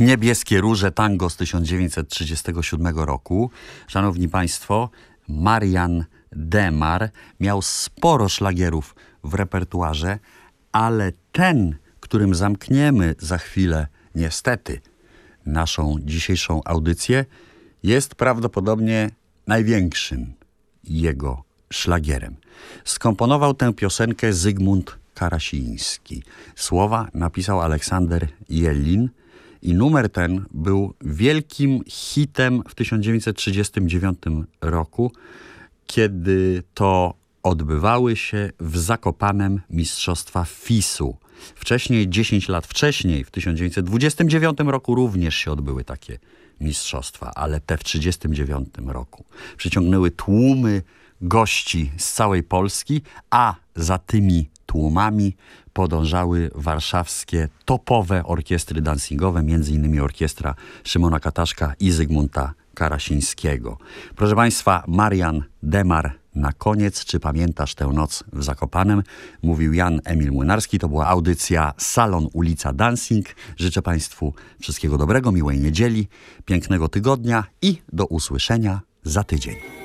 Niebieskie róże tango z 1937 roku. Szanowni Państwo, Marian Demar miał sporo szlagierów w repertuarze, ale ten, którym zamkniemy za chwilę, niestety, naszą dzisiejszą audycję, jest prawdopodobnie największym jego szlagierem. Skomponował tę piosenkę Zygmunt Karasiński. Słowa napisał Aleksander Jellin i numer ten był wielkim hitem w 1939 roku, kiedy to odbywały się w Zakopanem mistrzostwa FIS-u. Wcześniej, 10 lat wcześniej, w 1929 roku również się odbyły takie mistrzostwa, ale te w 1939 roku przyciągnęły tłumy gości z całej Polski, a za tymi tłumami podążały warszawskie topowe orkiestry dancingowe, między innymi orkiestra Szymona Kataszka i Zygmunta Karasińskiego. Proszę Państwa, Marian Demar na koniec. Czy pamiętasz tę noc w Zakopanem? Mówił Jan Emil Młynarski. To była audycja Salon Ulica Dancing. Życzę Państwu wszystkiego dobrego, miłej niedzieli, pięknego tygodnia i do usłyszenia za tydzień.